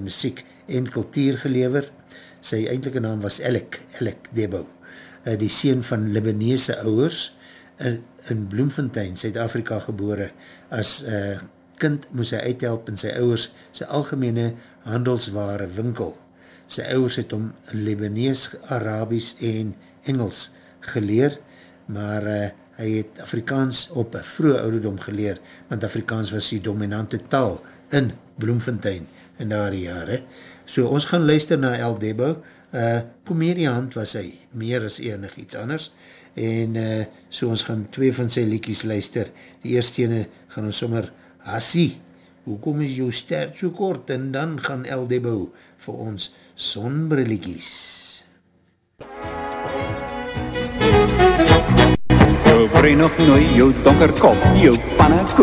musiek en kultuur gelewer. Sy eintlike naam was Alec Debo, die seun van Libanese ouers, in Bloemfontein, Suid-Afrika gebore. As kind moes hy uithelp in sy ouers sy algemene handelsware winkel. Sy ouers het hom Libanees, Arabies en Engels geleer, maar hy het Afrikaans op 'n vroeë ouderdom geleer, want Afrikaans was die dominante taal in Bloemfontein in daardie jare. So ons gaan luister na El Debo. Komediant was hy, meer as enig iets anders, en so ons gaan 2 van sy liedjies luister. Die eerste ene gaan ons sommer Hassie, hoekom is jou stert so kort? En dan gaan El Debo vir ons sonbrilletjies. Jou brein nog nooit, jou donker kop, jou pannenkoek.